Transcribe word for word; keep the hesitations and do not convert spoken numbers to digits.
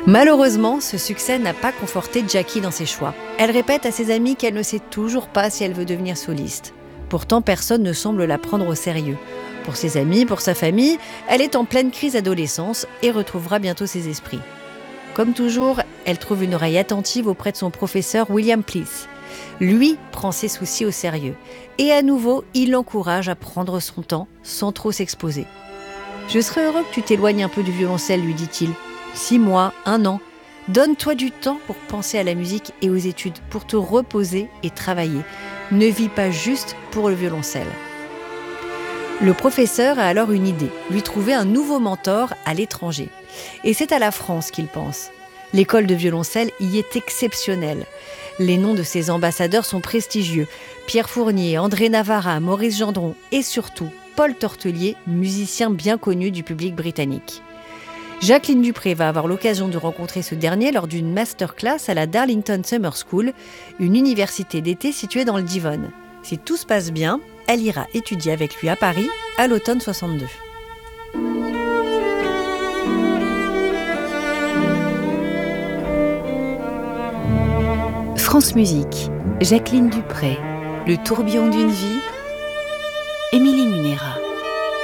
Malheureusement, ce succès n'a pas conforté Jackie dans ses choix. Elle répète à ses amis qu'elle ne sait toujours pas si elle veut devenir soliste. Pourtant, personne ne semble la prendre au sérieux. Pour ses amis, pour sa famille, elle est en pleine crise d'adolescence et retrouvera bientôt ses esprits. Comme toujours, elle trouve une oreille attentive auprès de son professeur William Pleath. Lui prend ses soucis au sérieux. Et à nouveau, il l'encourage à prendre son temps sans trop s'exposer. « Je serais heureux que tu t'éloignes un peu du violoncelle, lui dit-il. Six mois, un an. Donne-toi du temps pour penser à la musique et aux études, pour te reposer et travailler. Ne vis pas juste pour le violoncelle. » Le professeur a alors une idée, lui trouver un nouveau mentor à l'étranger. Et c'est à la France qu'il pense. L'école de violoncelle y est exceptionnelle. Les noms de ses ambassadeurs sont prestigieux. Pierre Fournier, André Navarra, Maurice Gendron et surtout Paul Tortelier, musicien bien connu du public britannique. Jacqueline Dupré va avoir l'occasion de rencontrer ce dernier lors d'une masterclass à la Darlington Summer School, une université d'été située dans le Devon. Si tout se passe bien, elle ira étudier avec lui à Paris à l'automne soixante-deux. France Musique, Jacqueline Dupré, Le tourbillon d'une vie,